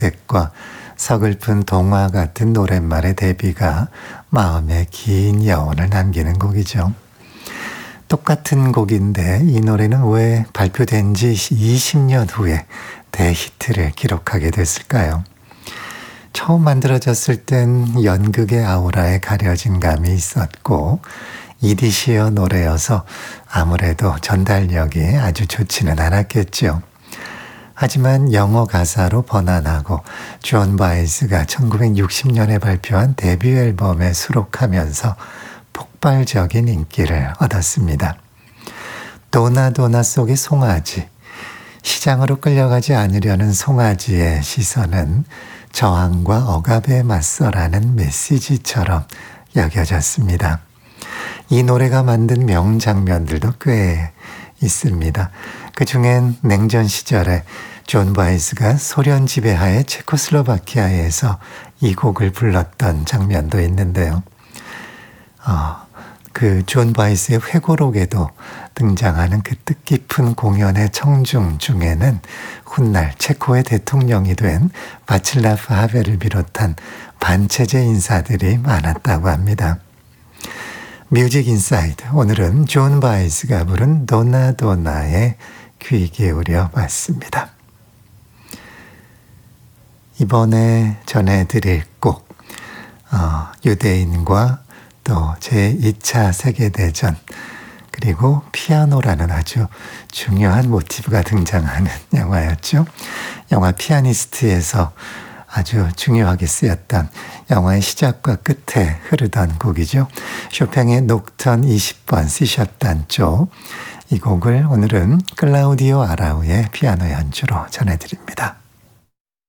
과 서글픈 동화 같은 노랫말의 대비가 마음에 긴 여운을 남기는 곡이죠. 똑같은 곡인데 이 노래는 왜 발표된 지 20년 후에 대히트를 기록하게 됐을까요? 처음 만들어졌을 땐 연극의 아우라에 가려진 감이 있었고 이디시어 노래여서 아무래도 전달력이 아주 좋지는 않았겠죠. 하지만 영어 가사로 번안하고 존 바이스가 1960년에 발표한 데뷔 앨범에 수록하면서 폭발적인 인기를 얻었습니다. 도나도나 속의 송아지, 시장으로 끌려가지 않으려는 송아지의 시선은 저항과 억압에 맞서라는 메시지처럼 여겨졌습니다. 이 노래가 만든 명장면들도 꽤 있습니다. 그 중엔 냉전 시절에 존 바이스가 소련 지배하에 체코슬로바키아에서 이 곡을 불렀던 장면도 있는데요. 그 존 바이스의 회고록에도 등장하는 그 뜻깊은 공연의 청중 중에는 훗날 체코의 대통령이 된 바칠라프 하벨을 비롯한 반체제 인사들이 많았다고 합니다. 뮤직 인사이드, 오늘은 존 바이스가 부른 도나도나에 귀 기울여 봤습니다. 이번에 전해드릴 곡, 유대인과 또 제2차 세계대전 그리고 피아노라는 아주 중요한 모티브가 등장하는 영화였죠. 영화 피아니스트에서 아주 중요하게 쓰였던 영화의 시작과 끝에 흐르던 곡이죠. 쇼팽의 녹턴 20번 C샵 단조, 이 곡을 오늘은 클라우디오 아라우의 피아노 연주로 전해드립니다.